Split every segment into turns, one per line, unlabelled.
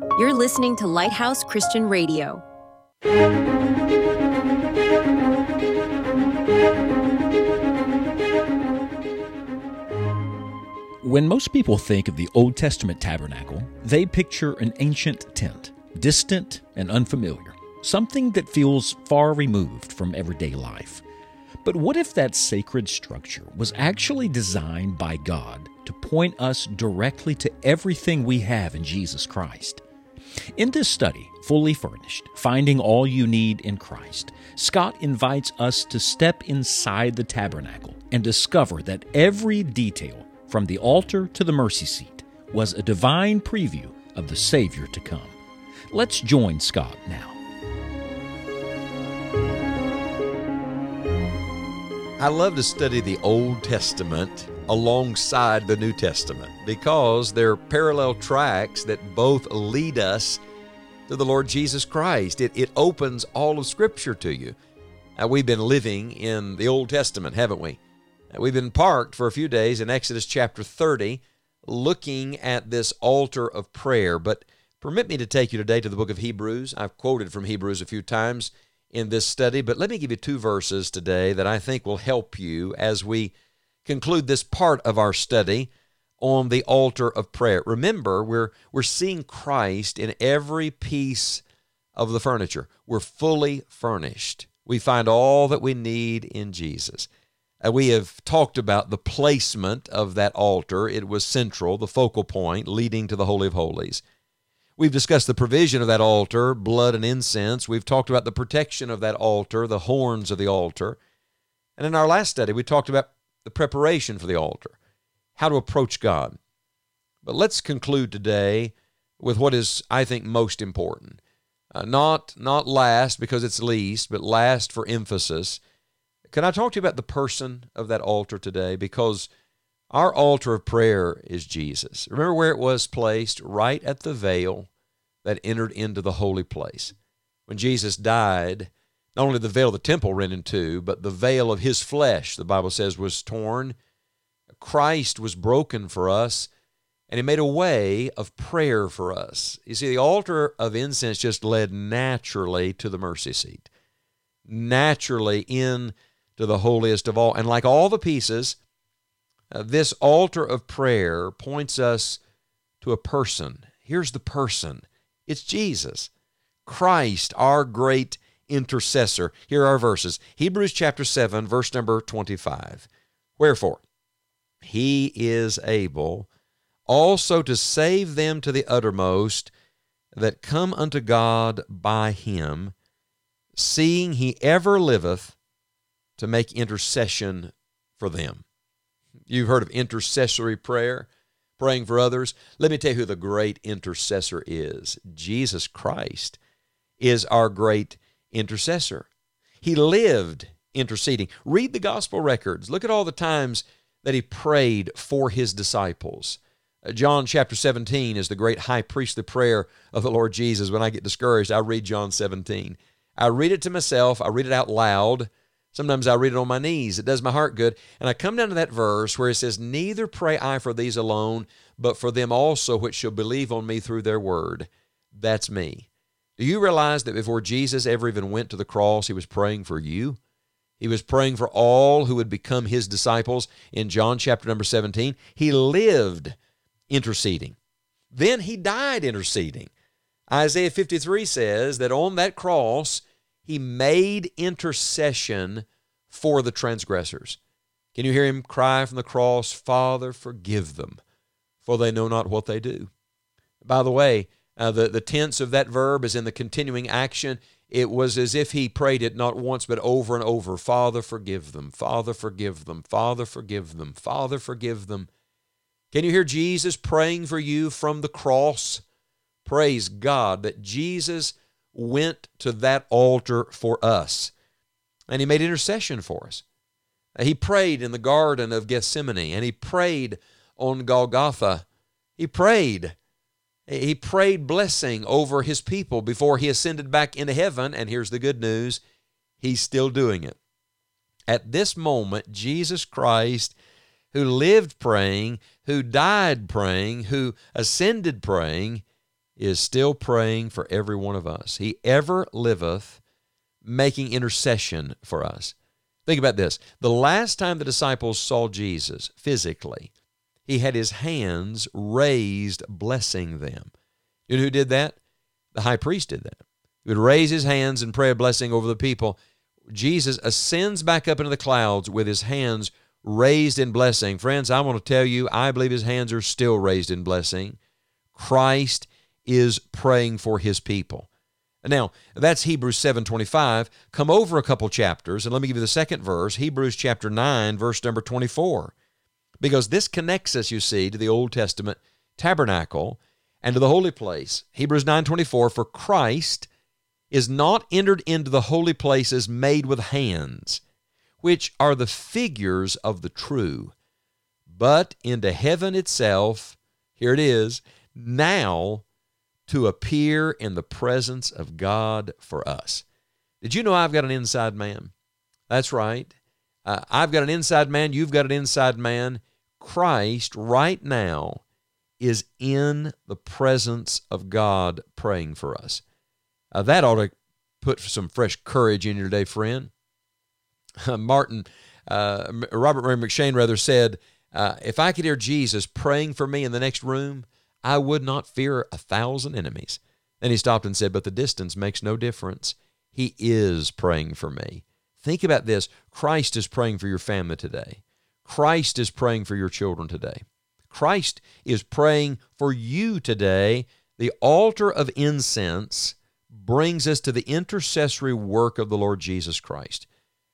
You're listening to Lighthouse Christian Radio.
When most people think of the Old Testament tabernacle, they picture an ancient tent, distant and unfamiliar, something that feels far removed from everyday life. But what if that sacred structure was actually designed by God to point us directly to everything we have in Jesus Christ? In this study, Fully Furnished, Finding All You Need in Christ, Scott invites us to step inside the tabernacle and discover that every detail, from the altar to the mercy seat, was a divine preview of the Savior to come. Let's join Scott now.
I love to study the Old Testament alongside the New Testament because they're parallel tracks that both lead us to the Lord Jesus Christ. It opens all of Scripture to you. We've been living in the Old Testament, haven't we? We've been parked for a few days in Exodus chapter 30, looking at this altar of prayer. But permit me to take you today to the book of Hebrews. I've quoted from Hebrews a few times in this study, but let me give you two verses today that I think will help you as we conclude this part of our study on the altar of prayer. Remember, we're seeing Christ in every piece of the furniture. We're fully furnished. We find all that we need in Jesus. We have talked about the placement of that altar. It was central, the focal point, leading to the Holy of Holies. We've discussed the provision of that altar, blood and incense. We've talked about the protection of that altar, the horns of the altar. And in our last study, we talked about the preparation for the altar, how to approach God. But let's conclude today with what is, I think, most important. Not last because it's least, but last for emphasis. Can I talk to you about the person of that altar today? Because our altar of prayer is Jesus. Remember where it was placed? Right at the veil that entered into the holy place. When Jesus died, not only the veil of the temple rent in two, but the veil of his flesh, the Bible says, was torn. Christ was broken for us, and he made a way of prayer for us. You see, the altar of incense just led naturally to the mercy seat, naturally in to the holiest of all. And like all the pieces, this altar of prayer points us to a person. Here's the person. It's Jesus, Christ, our great intercessor. Here are our verses. Hebrews chapter 7, verse number 25. Wherefore, he is able also to save them to the uttermost that come unto God by him, seeing he ever liveth to make intercession for them. You've heard of intercessory prayer, praying for others. Let me tell you who the great intercessor is. Jesus Christ is our great intercessor. He lived interceding. Read the gospel records. Look at all the times that he prayed for his disciples. John chapter 17 is the great high priestly prayer of the Lord Jesus. When I get discouraged, I read John 17. I read it to myself. I read it out loud. Sometimes I read it on my knees. It does my heart good. And I come down to that verse where it says, neither pray I for these alone, but for them also which shall believe on me through their word. That's me. Do you realize that before Jesus ever even went to the cross, he was praying for you? He was praying for all who would become his disciples. In John chapter number 17, he lived interceding. Then he died interceding. Isaiah 53 says that on that cross, he made intercession for the transgressors. Can you hear him cry from the cross, Father, forgive them, for they know not what they do? By the way, the tense of that verb is in the continuing action. It was as if he prayed it not once but over and over. Father, forgive them. Father, forgive them. Father, forgive them. Father, forgive them. Can you hear Jesus praying for you from the cross? Praise God that Jesus went to that altar for us, and he made intercession for us. He prayed in the Garden of Gethsemane, and he prayed on Golgotha. He prayed blessing over his people before he ascended back into heaven, and here's the good news, he's still doing it. At this moment, Jesus Christ, who lived praying, who died praying, who ascended praying, is still praying for every one of us. He ever liveth, making intercession for us. Think about this. The last time the disciples saw Jesus physically, he had his hands raised blessing them. You know who did that? The high priest did that. He would raise his hands and pray a blessing over the people. Jesus ascends back up into the clouds with his hands raised in blessing. Friends, I want to tell you, I believe his hands are still raised in blessing. Christ is praying for his people. Now, that's Hebrews 7:25. Come over a couple chapters, and let me give you the second verse, Hebrews chapter 9, verse number 24. Because this connects us, you see, to the Old Testament tabernacle and to the holy place. Hebrews 9:24, for Christ is not entered into the holy places made with hands, which are the figures of the true, but into heaven itself, here it is, now to appear in the presence of God for us. Did you know I've got an inside man? That's right. I've got an inside man. You've got an inside man. Christ right now is in the presence of God praying for us. That ought to put some fresh courage in your day, friend. Robert Murray McShane said, if I could hear Jesus praying for me in the next room, I would not fear 1,000 enemies. Then he stopped and said, but the distance makes no difference. He is praying for me. Think about this. Christ is praying for your family today. Christ is praying for your children today. Christ is praying for you today. The altar of incense brings us to the intercessory work of the Lord Jesus Christ.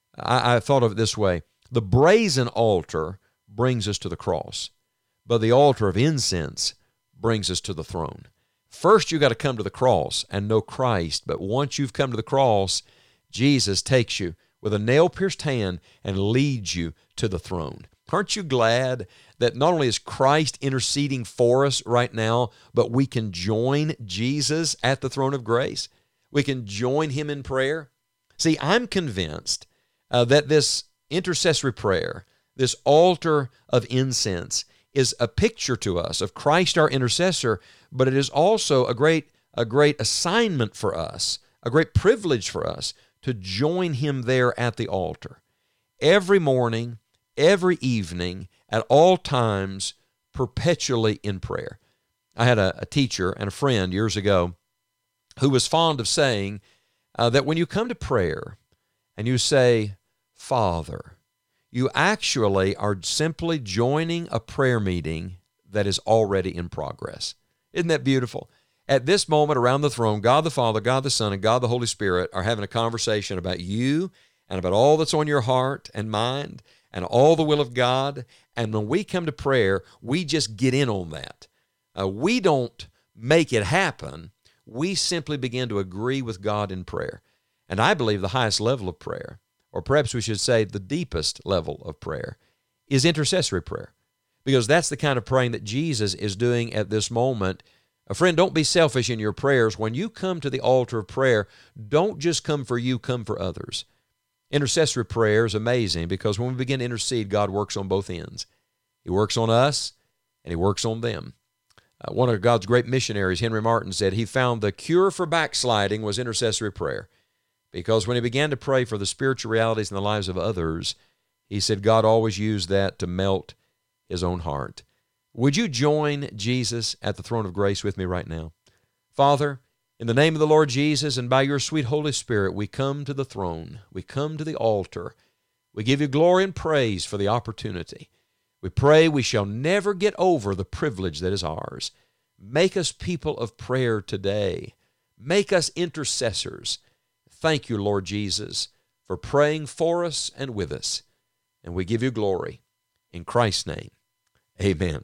I thought of it this way. The brazen altar brings us to the cross, but the altar of incense brings us to the throne. First, you got to come to the cross and know Christ, but once you've come to the cross, Jesus takes you with a nail-pierced hand and leads you to the throne. Aren't you glad that not only is Christ interceding for us right now, but we can join Jesus at the throne of grace? We can join him in prayer. See, I'm convinced that this intercessory prayer, this altar of incense, is a picture to us of Christ our intercessor, but it is also a great assignment for us, a great privilege for us to join him there at the altar. Every morning, every evening, at all times, perpetually in prayer. I had a teacher and a friend years ago who was fond of saying that when you come to prayer and you say, Father, you actually are simply joining a prayer meeting that is already in progress. Isn't that beautiful? At this moment around the throne, God the Father, God the Son, and God the Holy Spirit are having a conversation about you and about all that's on your heart and mind and all the will of God. And when we come to prayer, we just get in on that. We don't make it happen. We simply begin to agree with God in prayer. And I believe the highest level of prayer, or perhaps we should say the deepest level of prayer, is intercessory prayer, because that's the kind of praying that Jesus is doing at this moment. Friend, don't be selfish in your prayers. When you come to the altar of prayer, don't just come for you, come for others. Intercessory prayer is amazing because when we begin to intercede, God works on both ends. He works on us and he works on them. One of God's great missionaries, Henry Martin, said he found the cure for backsliding was intercessory prayer. Because when he began to pray for the spiritual realities in the lives of others, he said God always used that to melt his own heart. Would you join Jesus at the throne of grace with me right now? Father, in the name of the Lord Jesus and by your sweet Holy Spirit, we come to the throne. We come to the altar. We give you glory and praise for the opportunity. We pray we shall never get over the privilege that is ours. Make us people of prayer today. Make us intercessors. Thank you, Lord Jesus, for praying for us and with us. And we give you glory. In Christ's name, amen.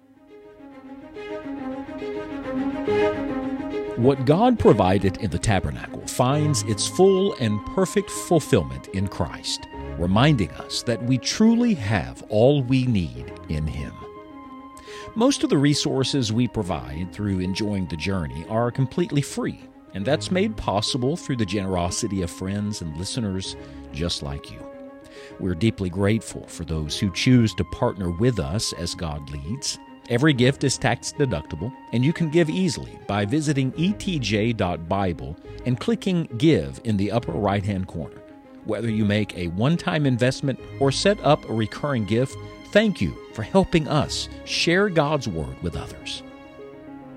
What God provided in the tabernacle finds its full and perfect fulfillment in Christ, reminding us that we truly have all we need in Him. Most of the resources we provide through enjoying the journey are completely free, and that's made possible through the generosity of friends and listeners just like you. We're deeply grateful for those who choose to partner with us as God leads. Every gift is tax deductible, and you can give easily by visiting etj.bible and clicking Give in the upper right-hand corner. Whether you make a one-time investment or set up a recurring gift, thank you for helping us share God's Word with others.